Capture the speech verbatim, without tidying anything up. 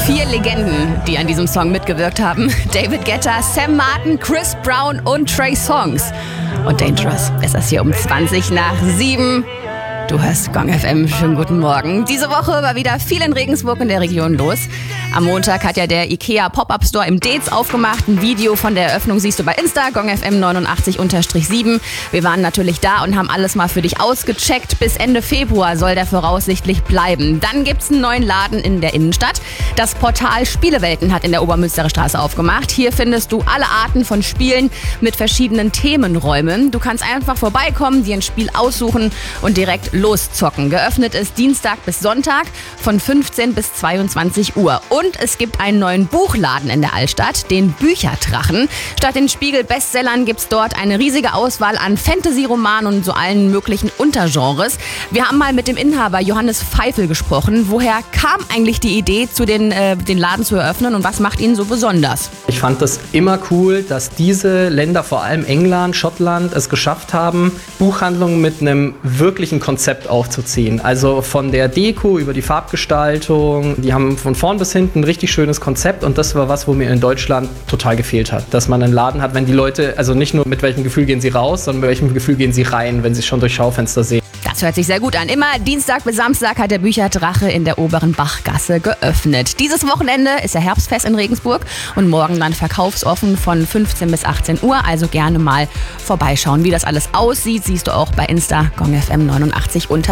Vier Legenden, die an diesem Song mitgewirkt haben. David Guetta, Sam Martin, Chris Brown und Trey Songz. Und Dangerous. Es ist hier um zwanzig nach sieben. Du hörst Gong F M. Schönen guten Morgen. Diese Woche war wieder viel in Regensburg und der Region los. Am Montag hat ja der IKEA Pop-Up Store im Deetz aufgemacht. Ein Video von der Eröffnung siehst du bei Insta, Gong F M neunundachtzig sieben. Wir waren natürlich da und haben alles mal für dich ausgecheckt. Bis Ende Februar soll der voraussichtlich bleiben. Dann gibt's einen neuen Laden in der Innenstadt. Das Portal Spielewelten hat in der Obermünsterer Straße aufgemacht. Hier findest du alle Arten von Spielen mit verschiedenen Themenräumen. Du kannst einfach vorbeikommen, dir ein Spiel aussuchen und direkt loszocken. Geöffnet ist Dienstag bis Sonntag von fünfzehn bis zweiundzwanzig Uhr. Und es gibt einen neuen Buchladen in der Altstadt, den Bücherdrachen. Statt den Spiegel-Bestsellern gibt's dort eine riesige Auswahl an Fantasy-Romanen und so allen möglichen Untergenres. Wir haben mal mit dem Inhaber Johannes Pfeifel gesprochen. Woher kam eigentlich die Idee, zu den, äh, den Laden zu eröffnen und was macht ihn so besonders? Ich fand das immer cool, dass diese Länder, vor allem England, Schottland, es geschafft haben, Buchhandlungen mit einem wirklichen Konzept aufzuziehen. Also von der Deko über die Farbgestaltung, die haben von vorn bis hinten ein richtig schönes Konzept und das war was, wo mir in Deutschland total gefehlt hat. Dass man einen Laden hat, wenn die Leute, also nicht nur mit welchem Gefühl gehen sie raus, sondern mit welchem Gefühl gehen sie rein, wenn sie schon durch Schaufenster sehen. Das hört sich sehr gut an. Immer Dienstag bis Samstag hat der Bücherdrache in der oberen Bachgasse geöffnet. Dieses Wochenende ist der Herbstfest in Regensburg und morgen dann verkaufsoffen von fünfzehn bis achtzehn Uhr. Also gerne mal vorbeischauen. Wie das alles aussieht, siehst du auch bei Insta Gong F M neunundachtzig